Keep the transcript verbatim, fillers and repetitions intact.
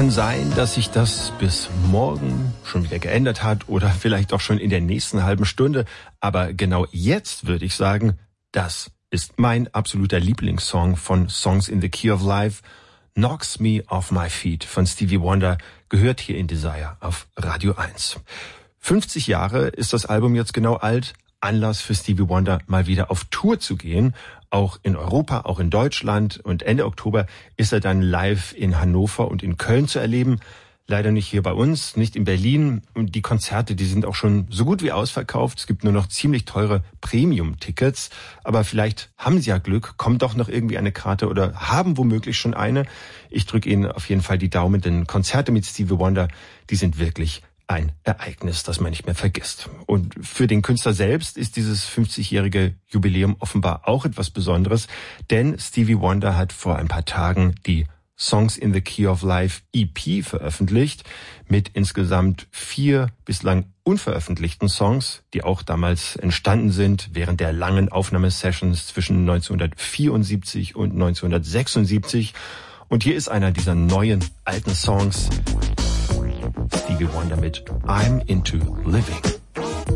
Kann sein, dass sich das bis morgen schon wieder geändert hat oder vielleicht auch schon in der nächsten halben Stunde. Aber genau jetzt würde ich sagen, das ist mein absoluter Lieblingssong von Songs in the Key of Life. Knocks Me Off My Feet von Stevie Wonder gehört hier in Desire auf Radio eins. fünfzig Jahre ist das Album jetzt genau alt. Anlass für Stevie Wonder, mal wieder auf Tour zu gehen. Auch in Europa, auch in Deutschland. Und Ende Oktober ist er dann live in Hannover und in Köln zu erleben. Leider nicht hier bei uns, nicht in Berlin. Und die Konzerte, die sind auch schon so gut wie ausverkauft. Es gibt nur noch ziemlich teure Premium-Tickets. Aber vielleicht haben Sie ja Glück, kommt doch noch irgendwie eine Karte oder haben womöglich schon eine. Ich drücke Ihnen auf jeden Fall die Daumen, denn Konzerte mit Stevie Wonder, die sind wirklich ein Ereignis, das man nicht mehr vergisst. Und für den Künstler selbst ist dieses fünfzigjährige Jubiläum offenbar auch etwas Besonderes, denn Stevie Wonder hat vor ein paar Tagen die Songs in the Key of Life E P veröffentlicht mit insgesamt vier bislang unveröffentlichten Songs, die auch damals entstanden sind während der langen Aufnahmesessions zwischen neunzehnhundertvierundsiebzig und neunzehnhundertsechsundsiebzig. Und hier ist einer dieser neuen alten Songs. Stevie Wonder mit I'm Into Living.